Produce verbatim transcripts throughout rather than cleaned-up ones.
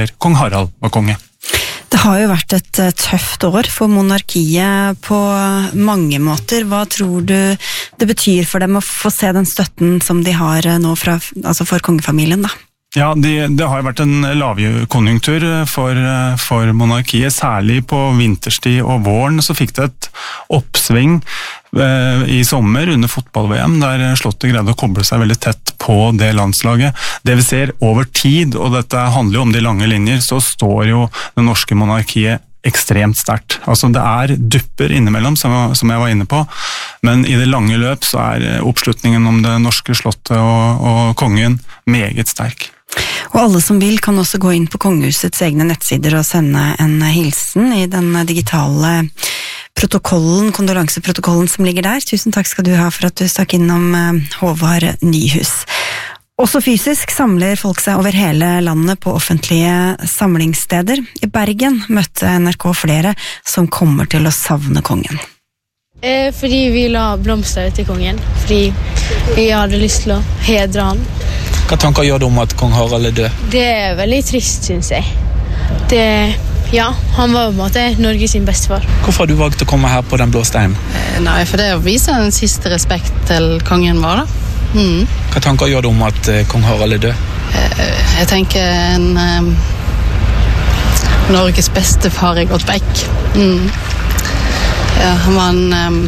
før kong Harald var konge. Det har jo vært et tøft år for monarkiet på mange måter. Hva tror du det betyr for dem å få se den støtten som de har nå fra, altså for kongefamilien da? Ja, det, det har vært en lavkonjunktur for, for monarkiet, særlig på vinterstid og våren, så fikk det et oppsving eh, i sommer under fotball-V M, der Slottet greide å koble seg veldig tett på det landslaget. Det vi ser over tid, og dette handler jo om de lange linjer, så står jo det norske monarkiet ekstremt sterkt. Altså det er dupper innimellom, som, som jeg var inne på, men i det lange løp så er oppslutningen om det norske slottet og, og kongen meget sterk. Og alle som vil kan også gå inn på kongehusets egne nettsider og sende en hilsen i den digitale protokollen, kondolanseprotokollen som ligger der. Tusen takk skal du ha for at du stakk innom Håvard Nyhus. Også fysisk samler folk seg over hele landet på offentlige samlingssteder. I Bergen møtte N R K flere som kommer til å savne kongen. Eh, fordi vi la blomster til kongen, fordi vi hadde lyst til å hedre han. Hva tanker gjør du om at kong Harald er død? Det er veldig trist, synes jeg. Det, ja, han var på en måte Norges sin bestefar. Hvorfor har du valgt å komme her på den blå steinen? Eh, nei, for det er å vise en siste respekt til kongen vår da. Mm. Hva tanker gjør du om at uh, kong Harald er død? Eh, jeg tenker en um, Norges bestefar er gått vekk. Mm. Ja, han var en um,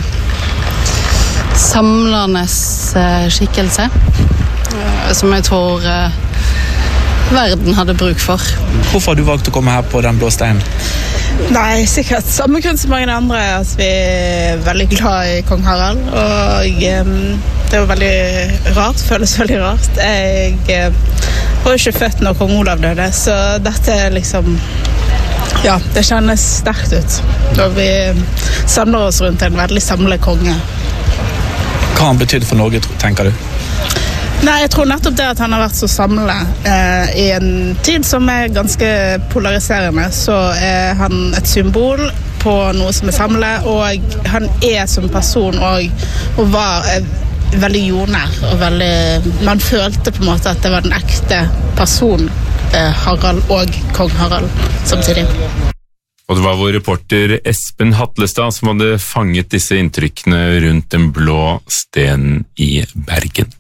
samlende uh, skikkelse. Som jeg tror uh, verden hadde bruk for. Hvorfor har du valgt å komme her på den blå steinen? Nei, sikkert samme grunn som mange andre, at vi er veldig glad i kong Harald, og um, det var veldig rart, føles veldig rart. Jeg uh, var jo ikke født når kong Olav døde, så dette er liksom, ja, det kjennes sterkt ut. Og vi samler oss rundt en veldig samlet konge. Hva har han betydd for Norge, tenker du? Nei, jeg tror nettopp det at han har vært så samlet eh, i en tid som er ganske polariserende, så er han et symbol på noe som er samlet, og han er som person og, og var eh, veldig jordnær, og veldig, man følte på en måte at det var den ekte person, eh, Harald og kong Harald samtidig. Og det var vår reporter Espen Hatlestad som hadde fanget disse inntrykkene rundt den blå stenen i Bergen.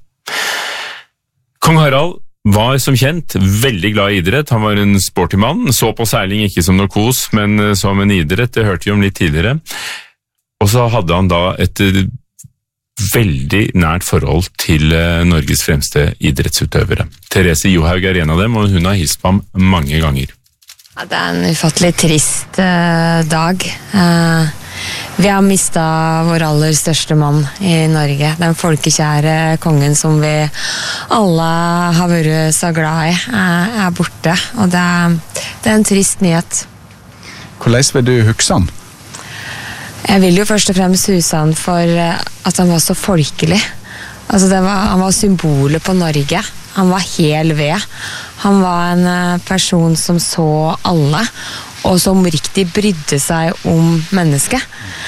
Kong Harald var som kjent veldig glad i idrett. Han var en sporty mann, så på seiling ikke som noe kos, men som en idrett, det hørte vi om litt tidligere. Og så hadde han da et veldig nært forhold til Norges fremste idrettsutøvere. Therese Johaug er en av dem, og hun har hilst på ham mange ganger. Ja, det er en ufattelig trist uh, dag. Uh, vi har mistet vår aller største mann i Norge. Den folkekjære kongen som vi alle har vært så glad i, uh, er borte. Og det er, det er en trist nyhet. Hvordan vil du huske han? Jeg vil jo først og fremst huske han for uh, at han var så folkelig. Altså det var, han var symbolet på Norge. Han var hel ved. Han var en person som så alle, og som riktig brydde seg om mennesket.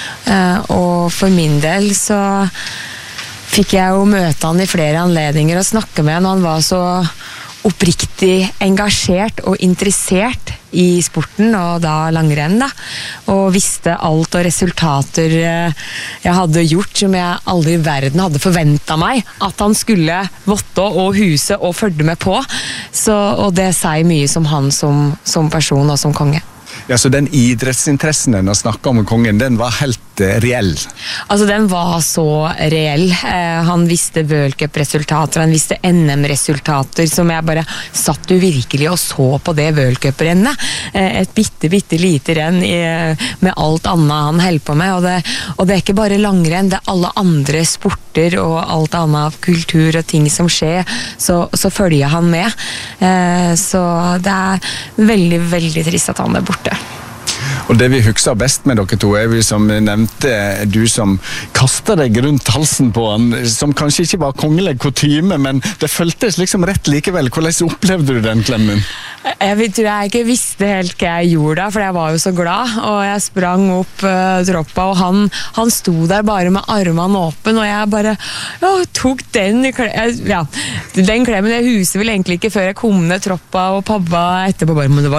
Og for min del så fikk jeg jo møte han i flere anledninger og snakke med han, og han var så oppriktig engasjert og interessert i sporten, og da langrenn da, og visste alt og resultater jeg hadde gjort som jeg aldri i verden hadde forventet meg at han skulle votte og huse og følge med på, så, og det sier mye som han som, som person og som konge. Ja, så den idrettsinteressen den å snakke om kongen, den var helt eh, reell? Altså, den var så reell. Eh, han visste World Cup-resultater, han visste N M-resultater, som jeg bare satt jo virkelig og så på det World Cup-rennet. Eh, et bitte, bitte lite renn i, med alt annet han held på med, og det, og det er ikke bare langrenn, det er alle andre sporter og alt annet kultur og ting som skjer, så, så følger han med. Eh, så det er veldig, veldig trist at han er borte. Og det vi husker best med dere to er vi som nevnte du som kastet deg rundt halsen på han, som kanskje ikke var kongelig kutyme, men det føltes liksom rett likevel. Hvordan opplevde du den klemmen? Jeg tror jeg ikke visste helt hva jeg gjorde da, for jeg var jo så glad, og jeg sprang opp uh, troppa, og han, han sto der bare med armene åpen, og jeg bare ja, tok den klemmen, ja, den klemmen. Jeg huset vel egentlig ikke før jeg kom ned troppa, og pappa etterpå bare, men det var